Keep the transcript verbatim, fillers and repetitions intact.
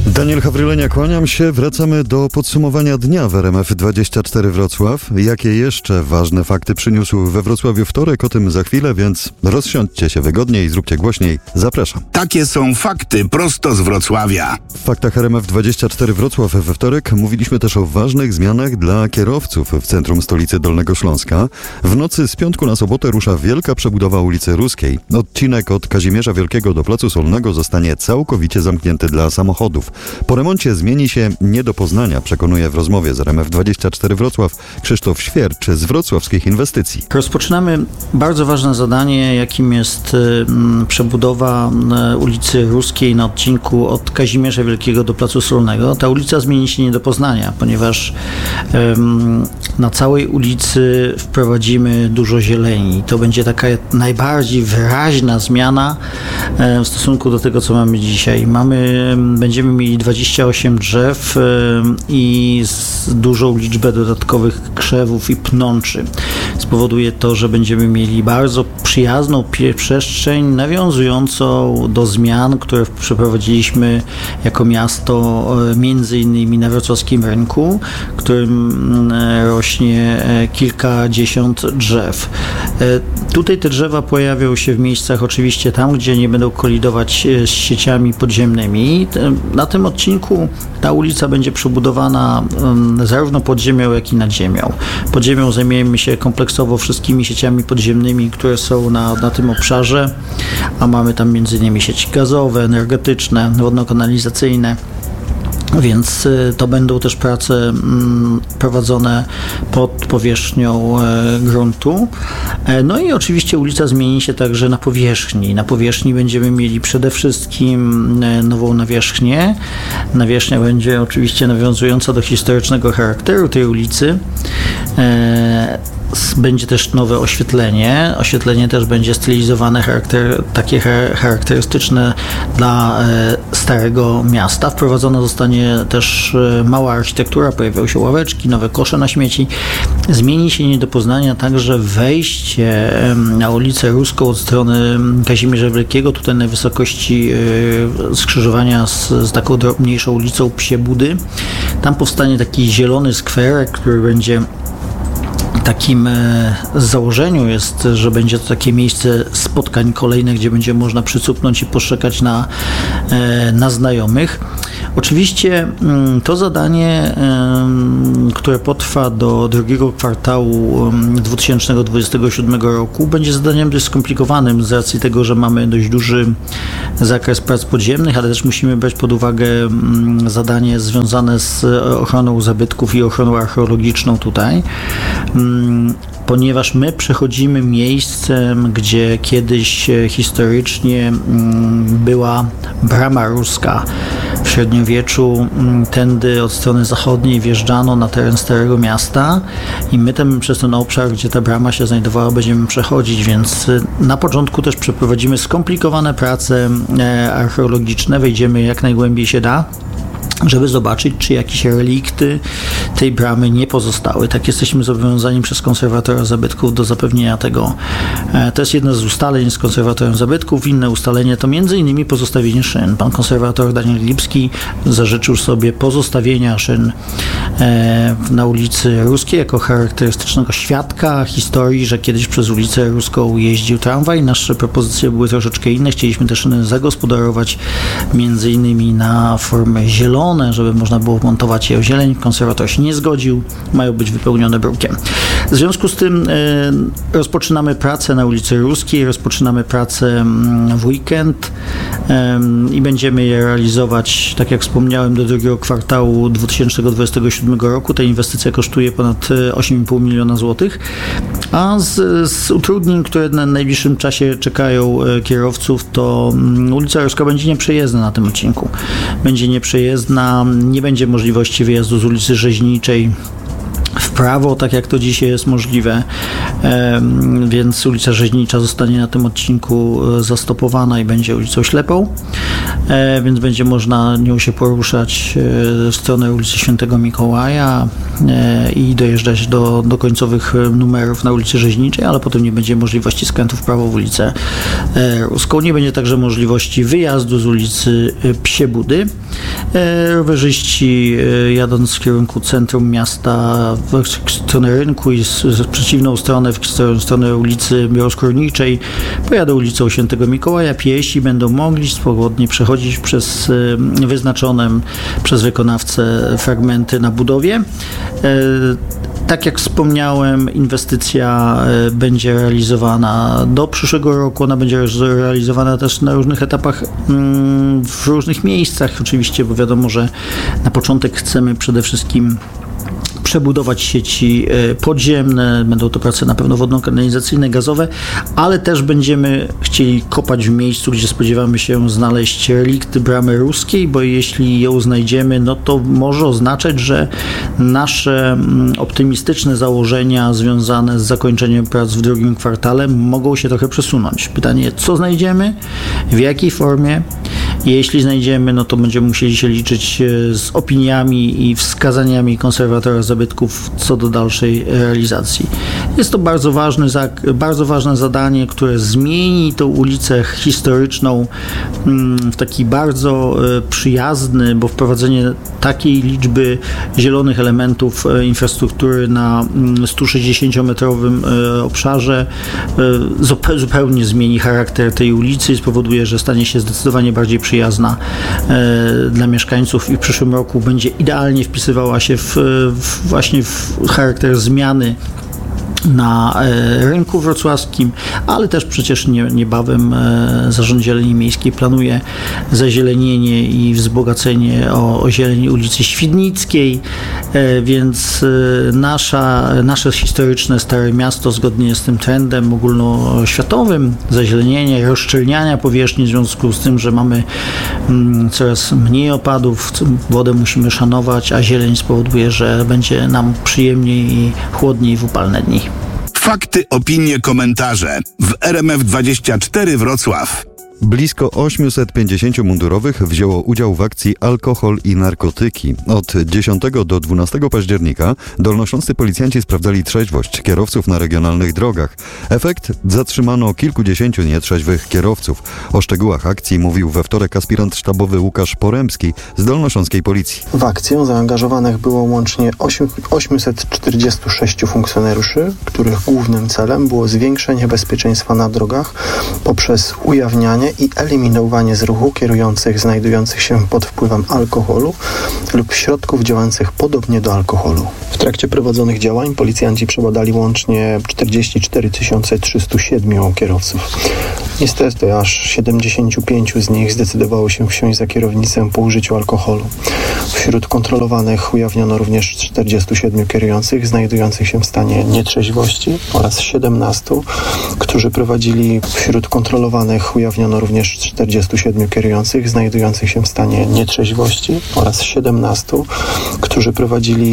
Daniel Hawrylenia, kłaniam się. Wracamy do podsumowania dnia w R M F dwadzieścia cztery Wrocław. Jakie jeszcze ważne fakty przyniósł we Wrocławiu wtorek? O tym za chwilę, więc rozsiądźcie się wygodniej i zróbcie głośniej. Zapraszam. Takie są fakty prosto z Wrocławia. W faktach R M F dwadzieścia cztery Wrocław we wtorek mówiliśmy też o ważnych zmianach dla kierowców w centrum stolicy Dolnego Śląska. W nocy z piątku na sobotę rusza wielka przebudowa ulicy Ruskiej. Odcinek od Kazimierza Wielkiego do Placu Solnego zostanie całkowicie zamknięty dla samochodów. Po remoncie zmieni się nie do poznania, przekonuje w rozmowie z R M F dwadzieścia cztery Wrocław Krzysztof Świercz z wrocławskich inwestycji. Rozpoczynamy bardzo ważne zadanie, jakim jest przebudowa ulicy Ruskiej na odcinku od Kazimierza Wielkiego do Placu Solnego. Ta ulica zmieni się nie do poznania, ponieważ um, na całej ulicy wprowadzimy dużo zieleni. To będzie taka najbardziej wyraźna zmiana w stosunku do tego, co mamy dzisiaj. Mamy, będziemy mieli dwadzieścia osiem drzew i dużą liczbę dodatkowych krzewów i pnączy. Spowoduje to, że będziemy mieli bardzo przyjazną przestrzeń nawiązującą do zmian, które przeprowadziliśmy jako miasto między innymi na wrocławskim rynku, w którym rośnie kilkadziesiąt drzew. Tutaj te drzewa pojawią się w miejscach oczywiście tam, gdzie nie będą kolidować z sieciami podziemnymi. Na tym odcinku ta ulica będzie przebudowana um, zarówno pod ziemią, jak i nad ziemią. Pod ziemią zajmiemy się kompleksowo wszystkimi sieciami podziemnymi, które są na, na tym obszarze, a mamy tam między innymi sieci gazowe, energetyczne, wodno-kanalizacyjne. Więc to będą też prace prowadzone pod powierzchnią gruntu. No i oczywiście ulica zmieni się także na powierzchni. Na powierzchni będziemy mieli przede wszystkim nową nawierzchnię. Nawierzchnia będzie oczywiście nawiązująca do historycznego charakteru tej ulicy. Będzie też nowe oświetlenie. Oświetlenie też będzie stylizowane, charakter, takie charakterystyczne dla e, Starego Miasta. Wprowadzona zostanie też e, mała architektura, pojawią się ławeczki, nowe kosze na śmieci. Zmieni się nie do poznania także wejście e, na ulicę Ruską od strony Kazimierza Wielkiego, tutaj na wysokości e, skrzyżowania z, z taką drobniejszą ulicą Psie Budy. Tam powstanie taki zielony skwerek, który będzie takim z założeniu jest, że będzie to takie miejsce spotkań kolejnych, gdzie będzie można przycupnąć i poczekać na, na znajomych. Oczywiście to zadanie, które potrwa do drugiego kwartału dwa tysiące dwudziestego siódmego roku, będzie zadaniem dość skomplikowanym z racji tego, że mamy dość duży zakres prac podziemnych, ale też musimy brać pod uwagę zadanie związane z ochroną zabytków i ochroną archeologiczną tutaj, ponieważ my przechodzimy miejscem, gdzie kiedyś historycznie była brama ruska. W średniowieczu tędy od strony zachodniej wjeżdżano na teren Starego Miasta i my tam przez ten obszar, gdzie ta brama się znajdowała, będziemy przechodzić, więc na początku też przeprowadzimy skomplikowane prace archeologiczne, wejdziemy jak najgłębiej się da, żeby zobaczyć, czy jakieś relikty tej bramy nie pozostały. Tak jesteśmy zobowiązani przez konserwatora zabytków do zapewnienia tego. To jest jedno z ustaleń z konserwatorem zabytków. Inne ustalenie to między innymi pozostawienie szyn. Pan konserwator Daniel Lipski zażyczył sobie pozostawienia szyn na ulicy Ruskiej jako charakterystycznego świadka historii, że kiedyś przez ulicę Ruską jeździł tramwaj. Nasze propozycje były troszeczkę inne. Chcieliśmy te szyny zagospodarować między innymi na formę zieloną, żeby można było montować je o zieleń. Konserwator się nie zgodził, mają być wypełnione brukiem. W związku z tym y, rozpoczynamy pracę na ulicy Ruskiej, rozpoczynamy pracę w weekend y, i będziemy je realizować, tak jak wspomniałem, do drugiego kwartału dwa tysiące dwudziestego siódmego roku. Ta inwestycja kosztuje ponad osiem i pół miliona złotych, a z, z utrudnień, które na najbliższym czasie czekają kierowców, to ulica Ruska będzie nieprzejezdna na tym odcinku. Będzie nieprzejezdna, nie będzie możliwości wyjazdu z ulicy Rzeźniczej w prawo, tak jak to dzisiaj jest możliwe, więc ulica Rzeźnicza zostanie na tym odcinku zastopowana i będzie ulicą ślepą, więc będzie można nią się poruszać w stronę ulicy Świętego Mikołaja i dojeżdżać do, do końcowych numerów na ulicy Rzeźniczej, ale potem nie będzie możliwości skrętu w prawo w ulicę Ruską. Nie będzie także możliwości wyjazdu z ulicy Psie Budy. Rowerzyści jadąc w kierunku centrum miasta w stronę rynku i z, z przeciwną stronę, w stronę ulicy Białoskorniczej, pojadą ulicą Świętego Mikołaja. Piesi będą mogli swobodnie przechodzić przez wyznaczone przez wykonawcę fragmenty na budowie. Tak jak wspomniałem, inwestycja będzie realizowana do przyszłego roku. Ona będzie realizowana też na różnych etapach, w różnych miejscach oczywiście, bo wiadomo, że na początek chcemy przede wszystkim przebudować sieci podziemne, będą to prace na pewno wodno-kanalizacyjne, gazowe, ale też będziemy chcieli kopać w miejscu, gdzie spodziewamy się znaleźć relikt Bramy Ruskiej, bo jeśli ją znajdziemy, no to może oznaczać, że nasze optymistyczne założenia związane z zakończeniem prac w drugim kwartale mogą się trochę przesunąć. Pytanie, co znajdziemy, w jakiej formie? Jeśli znajdziemy, no to będziemy musieli się liczyć z opiniami i wskazaniami konserwatora zabytków co do dalszej realizacji. Jest to bardzo ważny, bardzo ważne zadanie, które zmieni tą ulicę historyczną w taki bardzo przyjazny, bo wprowadzenie takiej liczby zielonych elementów infrastruktury na stu sześćdziesięciometrowym obszarze zupełnie zmieni charakter tej ulicy i spowoduje, że stanie się zdecydowanie bardziej przyjazna dla mieszkańców i w przyszłym roku będzie idealnie wpisywała się w, w właśnie w charakter zmiany na rynku wrocławskim, ale też przecież nie, niebawem Zarząd Zieleni Miejskiej planuje zazielenienie i wzbogacenie o, o zieleń ulicy Świdnickiej, więc nasza, nasze historyczne Stare Miasto zgodnie z tym trendem ogólnoświatowym zazielenienia, rozszczelniania powierzchni w związku z tym, że mamy coraz mniej opadów, wodę musimy szanować, a zieleń spowoduje, że będzie nam przyjemniej i chłodniej w upalne dni. Fakty, opinie, komentarze w R M F dwadzieścia cztery Wrocław. Blisko osiemset pięćdziesięciu mundurowych wzięło udział w akcji Alkohol i narkotyki. Od dziesiątego do dwunastego października dolnośląscy policjanci sprawdzali trzeźwość kierowców na regionalnych drogach. Efekt? Zatrzymano kilkudziesięciu nietrzeźwych kierowców. O szczegółach akcji mówił we wtorek aspirant sztabowy Łukasz Poremski z dolnośląskiej policji. W akcję zaangażowanych było łącznie osiemset czterdziestu sześciu funkcjonariuszy, których głównym celem było zwiększenie bezpieczeństwa na drogach poprzez ujawnianie i eliminowanie z ruchu kierujących znajdujących się pod wpływem alkoholu lub środków działających podobnie do alkoholu. W trakcie prowadzonych działań policjanci przebadali łącznie czterdzieści cztery tysiące trzysta siedem kierowców. Niestety aż siedemdziesięciu pięciu z nich zdecydowało się wsiąść za kierownicę po użyciu alkoholu. Wśród kontrolowanych ujawniono również czterdziestu siedmiu kierujących znajdujących się w stanie nietrzeźwości oraz siedemnastu, którzy prowadzili wśród kontrolowanych ujawniono również czterdziestu siedmiu kierujących znajdujących się w stanie nietrzeźwości oraz siedemnastu, którzy prowadzili